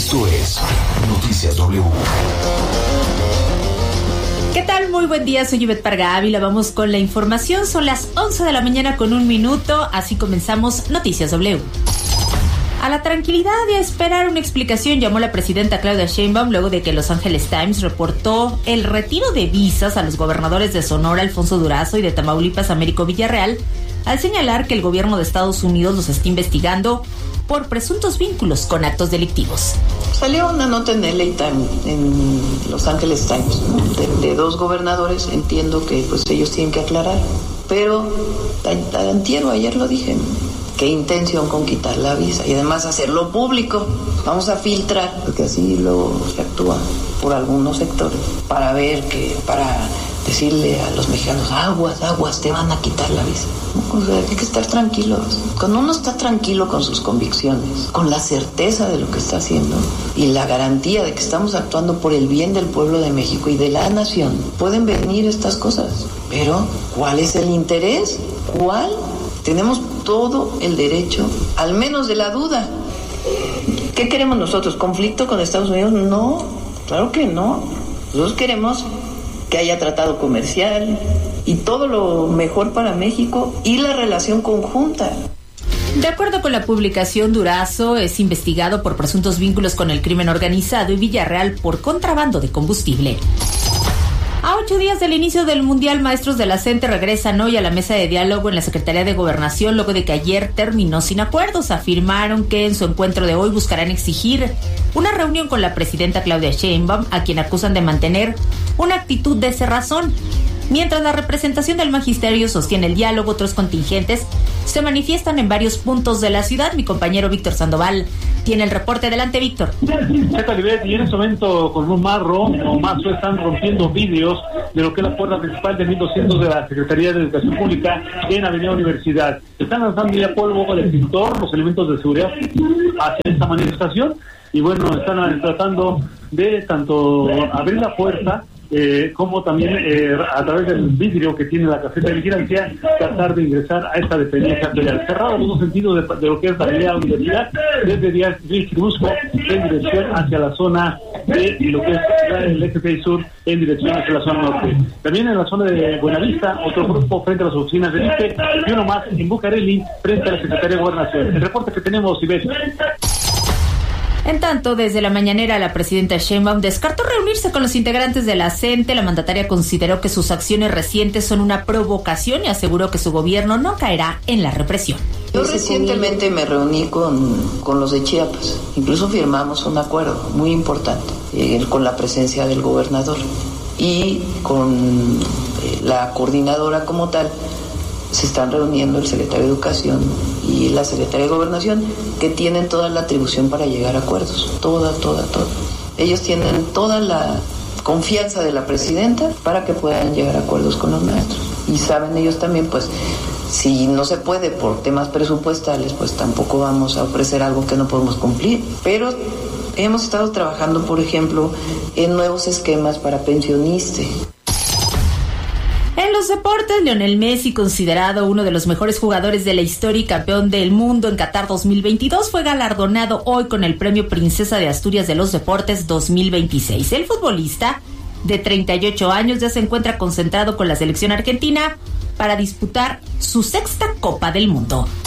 Esto es Noticias W. ¿Qué tal? Muy buen día, soy Ivette Parga Ávila. Vamos con la información. Son las 11 de la mañana con 1 minuto. Así comenzamos Noticias W. A la tranquilidad y a esperar una explicación llamó la presidenta Claudia Sheinbaum luego de que Los Angeles Times reportó el retiro de visas a los gobernadores de Sonora, Alfonso Durazo, y de Tamaulipas, Américo Villarreal, al señalar que el gobierno de Estados Unidos los está investigando por presuntos vínculos con actos delictivos. Salió una nota en LA Times, en Los Angeles Times, ¿no? de dos gobernadores. Entiendo que pues ellos tienen que aclarar, pero ayer lo dije, qué intención con quitar la visa y además hacerlo público. Vamos a filtrar, porque así se actúa por algunos sectores, para decirle a los mexicanos, aguas, te van a quitar la visa. O sea, hay que estar tranquilos. Cuando uno está tranquilo con sus convicciones, con la certeza de lo que está haciendo y la garantía de que estamos actuando por el bien del pueblo de México y de la nación, pueden venir estas cosas. Pero, ¿cuál es el interés? ¿Cuál? Tenemos todo el derecho, al menos de la duda. ¿Qué queremos nosotros? ¿Conflicto con Estados Unidos? No, claro que no. Nosotros queremos que haya tratado comercial y todo lo mejor para México y la relación conjunta. De acuerdo con la publicación, Durazo es investigado por presuntos vínculos con el crimen organizado y Villarreal por contrabando de combustible. A 8 días del inicio del Mundial, maestros de la CENTE regresan hoy a la mesa de diálogo en la Secretaría de Gobernación luego de que ayer terminó sin acuerdos. Afirmaron que en su encuentro de hoy buscarán exigir una reunión con la presidenta Claudia Sheinbaum, a quien acusan de mantener una actitud de cerrazón. Mientras la representación del magisterio sostiene el diálogo, otros contingentes se manifiestan en varios puntos de la ciudad. Mi compañero Víctor Sandoval tiene el reporte. Adelante, Víctor. Y en este momento con un mazo están rompiendo vidrios de lo que es la puerta principal de 1200 de la Secretaría de Educación Pública en Avenida Universidad. Están lanzando ya polvo con el extintor, los elementos de seguridad hacia esta manifestación y bueno, están tratando de tanto abrir la puerta como también a través del vidrio que tiene la caseta de vigilancia tratar de ingresar a esta dependencia federal. Cerrado los dos sentidos de lo que es la avenida Universidad, desde Díaz Busco en dirección hacia la zona de lo que es el eje sur en dirección hacia la zona norte. También en la zona de Buenavista, otro grupo frente a las oficinas del ISSSTE y uno más en Bucareli frente a la Secretaría de Gobernación. El reporte que tenemos, Ivette. En tanto, desde la mañanera, la presidenta Sheinbaum descartó reunirse con los integrantes de la CENTE. La mandataria consideró que sus acciones recientes son una provocación y aseguró que su gobierno no caerá en la represión. Yo recientemente me reuní con los de Chiapas. Incluso firmamos un acuerdo muy importante con la presencia del gobernador y con la coordinadora como tal. Se están reuniendo el secretario de Educación y la secretaria de Gobernación, que tienen toda la atribución para llegar a acuerdos. Toda. Ellos tienen toda la confianza de la presidenta para que puedan llegar a acuerdos con los maestros. Y saben ellos también, pues, si no se puede por temas presupuestales, pues tampoco vamos a ofrecer algo que no podemos cumplir. Pero hemos estado trabajando, por ejemplo, en nuevos esquemas para pensionistas. En los deportes, Lionel Messi, considerado uno de los mejores jugadores de la historia y campeón del mundo en Qatar 2022, fue galardonado hoy con el premio Princesa de Asturias de los Deportes 2026. El futbolista, de 38 años, ya se encuentra concentrado con la selección argentina para disputar su 6ª Copa del Mundo.